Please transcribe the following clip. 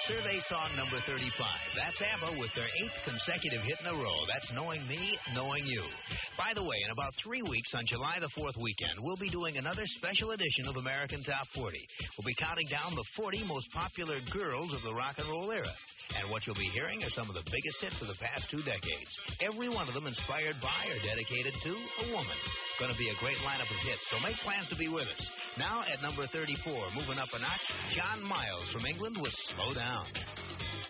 Survey song number 35. That's ABBA with their 8th consecutive hit in a row. That's Knowing Me, Knowing You. By the way, in about 3 weeks on July the 4th weekend, we'll be doing another special edition of American Top 40. We'll be counting down the 40 most popular girls of the rock and roll era. And what you'll be hearing are some of the biggest hits of the past 2 decades. Every one of them inspired by or dedicated to a woman. Going to be a great lineup of hits, so make plans to be with us. Now at number 34, moving up a notch, John Miles from England with Slow Down.